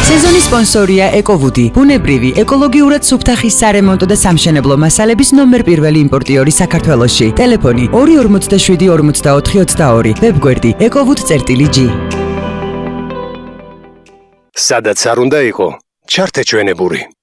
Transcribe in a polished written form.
სეზონის სპონსორია ეკოვუდი, ბუნებრივი, ეკოლოგიურად სუფთახის სარემონტო და სამშენებლო მასალების ნომერ პირველი იმპორტიორი საქართველოში. ტელეფონი 247 44 22, ვებგვერდი ekovud.g. სადაც არ უნდა იყო, ჩართე ჩვენებური.